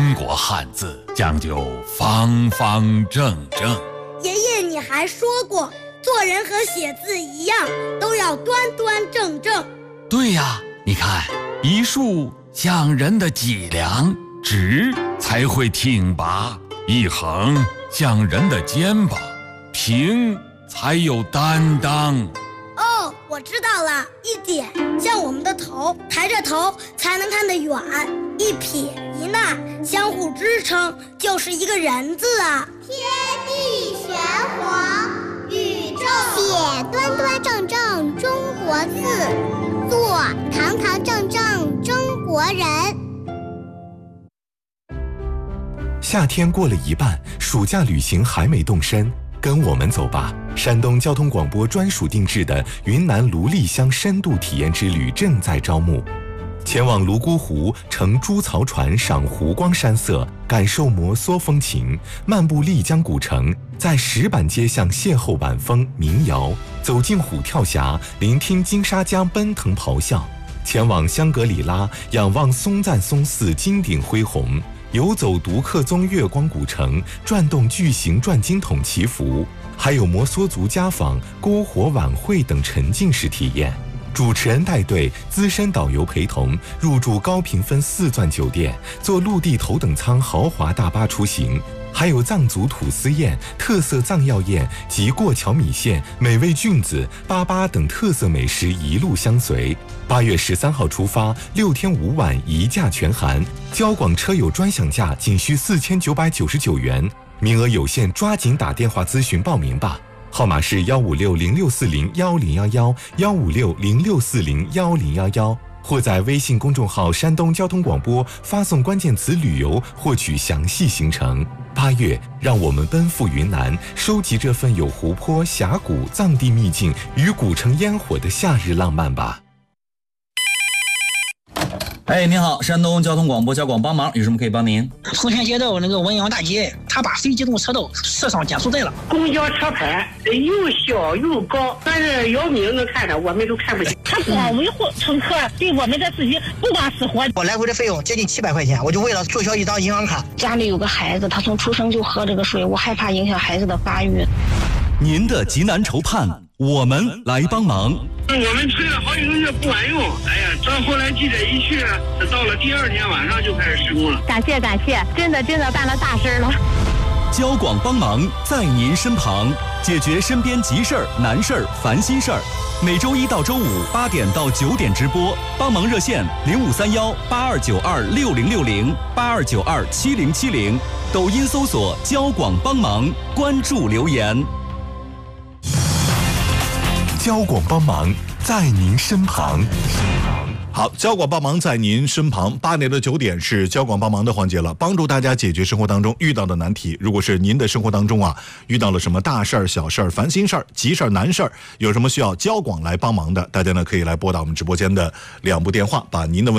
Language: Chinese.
中国汉字讲究方方正正。 爷爷，你还说过，做人和写字一样，都要端端正正。 对呀，你看，一竖像人的脊梁，直才会挺拔；一横像人的肩膀，平才有担当。 哦，我知道了，一点像我们的头，抬着头才能看得远；一撇一捺相互支撑，就是一个人字啊。 天地玄黄，宇宙写端端正正中国字，做堂堂正正中国人。 夏天过了一半，暑假旅行还没动身，跟我们走吧！山东交通广播专属定制的云南芦砺乡深度体验之旅正在招募。前往泸沽湖，乘猪槽船赏湖光山色，感受摩梭风情；漫步丽江古城，在石板街巷邂逅晚风民谣；走进虎跳峡，聆听金沙江奔腾咆哮；前往香格里拉，仰望松赞松寺金顶恢宏；游走独克宗月光古城，转动巨型转经筒祈福；还有摩梭族家访、篝火晚会等沉浸式体验。主持人带队，资深导游陪同，入住高评分4钻酒店，坐陆地头等舱豪华大巴出行，还有藏族土司宴、特色藏药宴及过桥米线、美味菌子、粑粑等特色美食一路相随。8月13号出发，6天5晚一价全含，交广车友专享价仅需4999元，名额有限，抓紧打电话咨询报名吧。号码是15606401011，15606401011，或在微信公众号山东交通广播发送关键词旅游获取详细行程。8月，让我们奔赴云南，收集这份有湖泊、峡谷、藏地秘境与古城烟火的夏日浪漫吧。 哎，您好，山东交通广播交广帮忙，有什么可以帮您？ 丰田街道那个文阳大街，他把非机动车道设上减速带了。 公交车牌又小又高，但是姚明能看着，我们都看不见。 他光维护乘客对我们的自己不管死活。 我来回的费用接近700块钱，我就为了注销一张银行卡。 家里有个孩子，他从出生就喝这个水，我害怕影响孩子的发育。 您的急难愁盼，我们来帮忙。 我们吹了好几个月不管用，哎呀，到后来记者一去，到了第2天晚上就开始施工了。 感谢，真的办了大事了。 交广帮忙在您身旁，解决身边急事儿、难事儿、烦心事儿。每周1到周58点到9点直播，帮忙热线053182926060，82927070，抖音搜索交广帮忙，关注留言。 交广帮忙在您身旁。 好，交广帮忙在您身旁。8点到9点是交广帮忙的环节了，帮助大家解决生活当中遇到的难题。如果是您的生活当中遇到了什么大事儿、小事儿、烦心事儿、急事儿、难事儿，有什么需要交广来帮忙的，大家呢可以来拨打我们直播间的2部电话，把您的问题